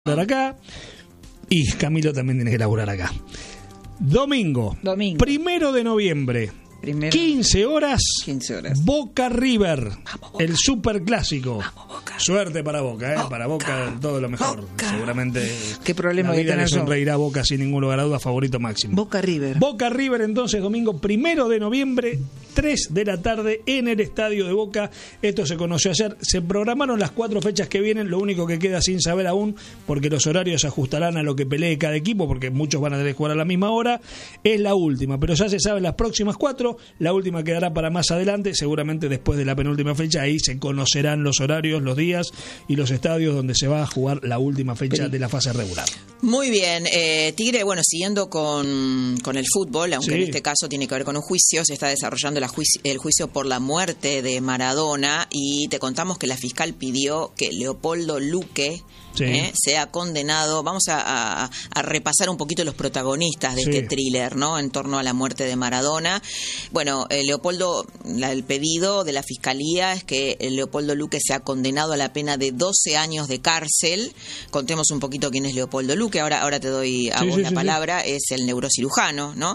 acá y Camilo también tiene que laburar acá. Domingo. 1 de noviembre. 15 horas. Boca River. Boca. El superclásico. Suerte para Boca, para Boca todo lo mejor. Boca. Seguramente qué problema la vida le sonreirá a Boca sin ningún lugar a duda, favorito máximo. Boca River entonces domingo 1 de noviembre 3 de la tarde en el estadio de Boca. Esto se conoció ayer. Se programaron las 4 fechas que vienen. Lo único que queda sin saber aún, porque los horarios se ajustarán a lo que pelee cada equipo, porque muchos van a tener que jugar a la misma hora, es la última. Pero ya se saben las próximas 4. La última quedará para más adelante, seguramente después de la penúltima fecha. Ahí se conocerán los horarios, los días y los estadios donde se va a jugar la última fecha de la fase regular. Muy bien, Tigre, bueno, siguiendo con el fútbol, aunque en este caso tiene que ver con un juicio, se está desarrollando el juicio por la muerte de Maradona, y te contamos que la fiscal pidió que Leopoldo Luque sea condenado. Vamos a repasar un poquito los protagonistas de este thriller, ¿no? En torno a la muerte de Maradona. Bueno, Leopoldo, el pedido de la fiscalía es que Leopoldo Luque sea condenado a la pena de 12 años de cárcel. Contemos un poquito quién es Leopoldo Luque. Ahora te doy a vos la palabra. Es el neurocirujano, ¿no?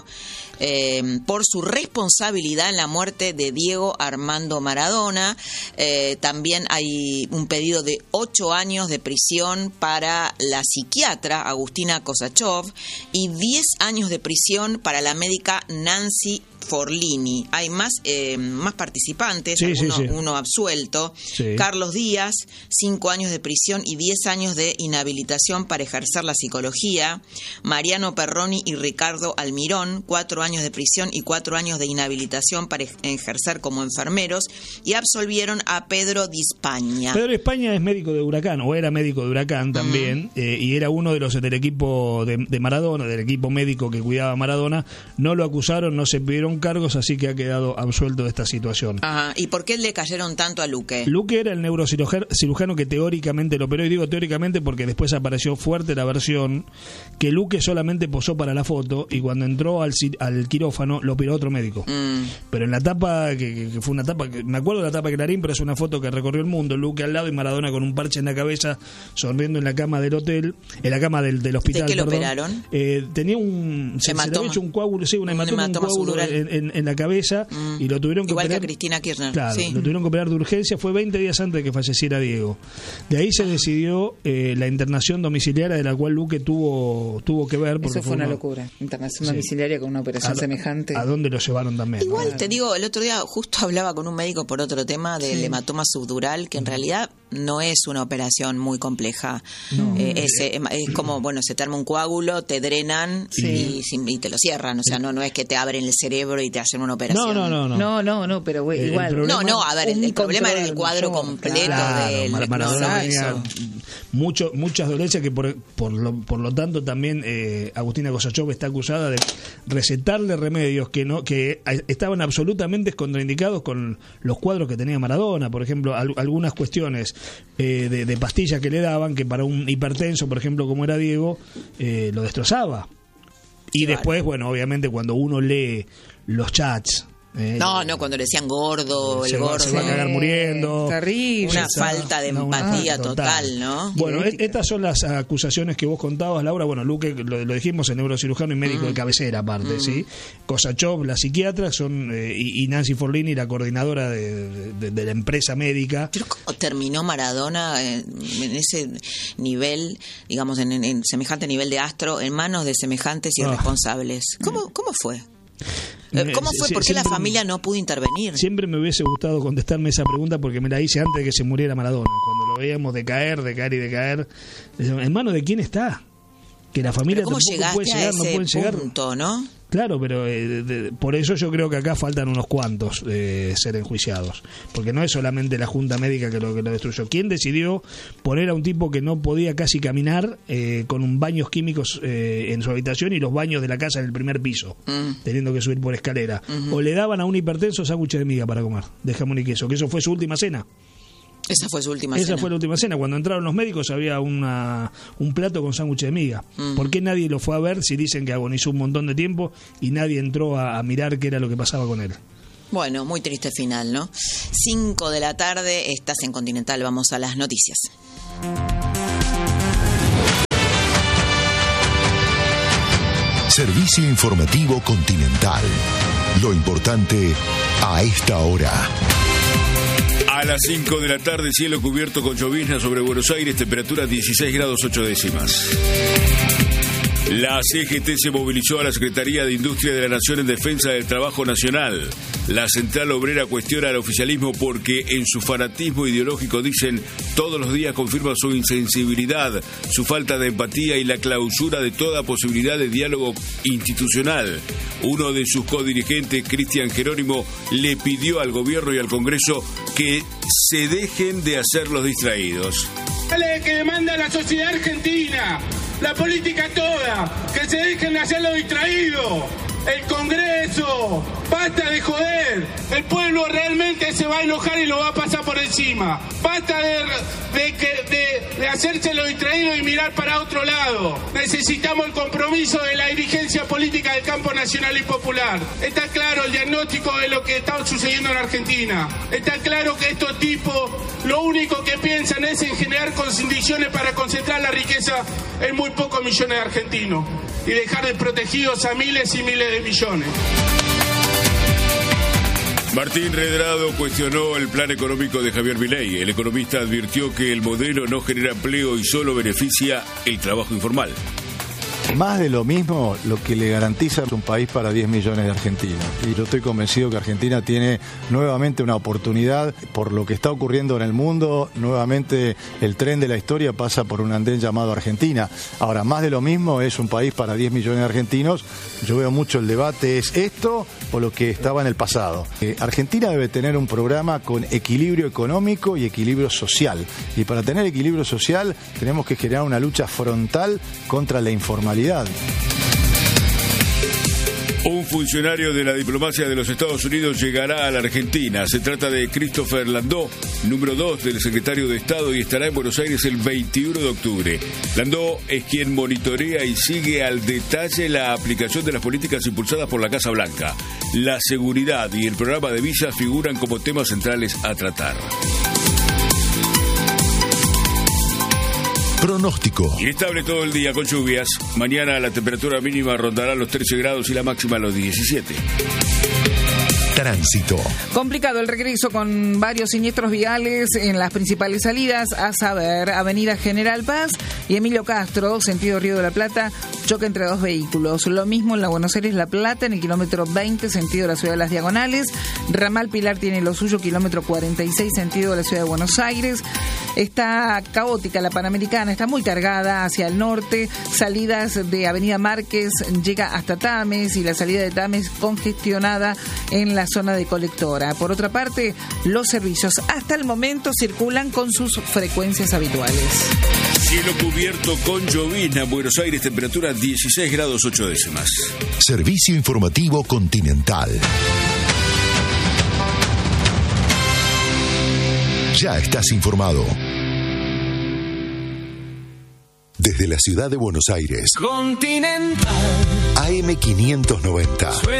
Por su responsabilidad en la muerte de Diego Armando Maradona. También hay un pedido de 8 años de prisión para la psiquiatra Agustina Kosachov y 10 años de prisión para la médica Nancy Forlini. Hay más participantes, uno absuelto. Carlos Díaz, 5 años de prisión y 10 años de inhabilitación para ejercer la psicología. Mariano Perroni y Ricardo Almirón, 4 años de prisión y 4 años de inhabilitación para ejercer como enfermeros. Y absolvieron a Pedro Di Spagna. Pedro Di Spagna es médico de Huracán, o era médico de Huracán también, y era uno de los del equipo de Maradona, del equipo médico que cuidaba a Maradona. No lo acusaron, no se pidieron cargos, así que ha quedado absuelto de esta situación. Ajá. ¿Y por qué le cayeron tanto a Luque? Luque era el neurocirujano que teóricamente lo operó, y digo teóricamente porque después apareció fuerte la versión que Luque solamente posó para la foto, y cuando entró al quirófano lo operó otro médico. Pero en la tapa, que fue una tapa, me acuerdo de la tapa de Clarín, pero es una foto que recorrió el mundo, Luque al lado y Maradona con un parche en la cabeza, sonriendo en la cama del hotel, en la cama del hospital. ¿De qué lo operaron? Tenía se le había hecho un coágulo, un coágulo en la cabeza, y lo tuvieron que igual operar. Que a Cristina Kirchner. Claro, lo tuvieron que operar de urgencia. Fue 20 días antes de que falleciera Diego. De ahí se decidió la internación domiciliaria, de la cual Luque tuvo que ver. Eso fue una locura. Internación domiciliaria con una operación semejante. ¿A dónde lo llevaron también? Igual te digo, el otro día justo hablaba con un médico por otro tema del hematoma subdural, que en realidad no es una operación muy compleja. Es como, bueno, se te arma un coágulo, te drenan y te lo cierran. O sea, no es que te abren el cerebro y te hacen una operación. No, pero igual. El problema era el cuadro completo del Maradona tenía muchas dolencias que por lo tanto también Agustina Kosachov está acusada de recetarle remedios que estaban absolutamente contraindicados con los cuadros que tenía Maradona. Por ejemplo, algunas cuestiones de pastillas que le daban, que para un hipertenso, por ejemplo, como era Diego, lo destrozaba. Y después, bueno, obviamente cuando uno lee los chats, cuando le decían gordo, el gordo se va a cagar muriendo, terrible, una falta de empatía total, ¿no? Bueno, estas son las acusaciones que vos contabas, Laura. Bueno, Luque, lo dijimos, el neurocirujano y médico de cabecera aparte, ¿sí? Kosachov, la psiquiatra, y Nancy Forlini, la coordinadora de la empresa médica. Pero ¿cómo terminó Maradona en ese nivel, digamos, en semejante nivel de astro, en manos de semejantes irresponsables? ¿Cómo fue? ¿Cómo fue? ¿Por qué la familia no pudo intervenir? Siempre me hubiese gustado contestarme esa pregunta, porque me la hice antes de que se muriera Maradona, cuando lo veíamos decaer. ¿En manos de quién está? Que la familia tampoco puede llegar, no pueden llegar. Punto, ¿no? Claro, pero por eso yo creo que acá faltan unos cuantos ser enjuiciados, porque no es solamente la junta médica que lo destruyó. ¿Quién decidió poner a un tipo que no podía casi caminar con baños químicos en su habitación y los baños de la casa en el primer piso, teniendo que subir por escalera? O le daban a un hipertenso sándwiches de miga para comer, de jamón y queso, que eso fue su última cena. Esa fue la última cena. Cuando entraron los médicos había un plato con sándwich de miga. ¿Por qué nadie lo fue a ver si dicen que agonizó un montón de tiempo y nadie entró a mirar qué era lo que pasaba con él? Bueno, muy triste final, ¿no? 5 de la tarde, estás en Continental, vamos a las noticias. Servicio informativo Continental. Lo importante a esta hora. A las 5 de la tarde, cielo cubierto con llovizna sobre Buenos Aires, temperatura 16 grados 8 décimas. La CGT se movilizó a la Secretaría de Industria de la Nación en defensa del trabajo nacional. La Central Obrera cuestiona al oficialismo porque en su fanatismo ideológico, dicen, todos los días confirma su insensibilidad, su falta de empatía y la clausura de toda posibilidad de diálogo institucional. Uno de sus codirigentes, Cristian Jerónimo, le pidió al gobierno y al Congreso que se dejen de hacer los distraídos. Que demanda la sociedad argentina, la política toda, que se dejen de hacer lo distraído. El Congreso, basta de joder. El pueblo realmente se va a enojar y lo va a pasar por encima. Basta de hacerse lo distraído y mirar para otro lado. Necesitamos el compromiso de la dirigencia política del campo nacional y popular. Está claro el diagnóstico de lo que está sucediendo en Argentina. Está claro que estos tipos lo único que piensan es en generar condiciones para concentrar la riqueza en muy pocos millones de argentinos y dejar desprotegidos a miles y miles de millones. Martín Redrado cuestionó el plan económico de Javier Milei. El economista advirtió que el modelo no genera empleo y solo beneficia el trabajo informal. Más de lo mismo, lo que le garantiza un país para 10 millones de argentinos. Y yo estoy convencido que Argentina tiene nuevamente una oportunidad por lo que está ocurriendo en el mundo. Nuevamente el tren de la historia pasa por un andén llamado Argentina. Ahora, más de lo mismo es un país para 10 millones de argentinos. Yo veo mucho el debate, ¿es esto o lo que estaba en el pasado? Argentina debe tener un programa con equilibrio económico y equilibrio social. Y para tener equilibrio social tenemos que generar una lucha frontal contra la informalidad. Un funcionario de la diplomacia de los Estados Unidos llegará a la Argentina. Se trata de Christopher Landó, número 2 del secretario de Estado, y estará en Buenos Aires el 21 de octubre. Landó es quien monitorea y sigue al detalle la aplicación de las políticas impulsadas por la Casa Blanca. La seguridad y el programa de visas figuran como temas centrales a tratar. Pronóstico. Inestable todo el día con lluvias. Mañana la temperatura mínima rondará los 13 grados y la máxima los 17. Tránsito. Complicado el regreso con varios siniestros viales en las principales salidas, a saber, Avenida General Paz y Emilio Castro, sentido Río de la Plata, choque entre dos vehículos. Lo mismo en la Buenos Aires La Plata, en el kilómetro 20, sentido de la Ciudad de las Diagonales. Ramal Pilar tiene lo suyo, kilómetro 46, sentido de la Ciudad de Buenos Aires. Está caótica la Panamericana, está muy cargada hacia el norte. Salidas de Avenida Márquez llega hasta Tames y la salida de Tames congestionada en la zona de Colectora. Por otra parte, los servicios hasta el momento circulan con sus frecuencias habituales. Cielo cubierto con llovizna en Buenos Aires, temperatura 16 grados 8 décimas. Servicio informativo Continental. Ya estás informado. Desde la ciudad de Buenos Aires, Continental AM 590.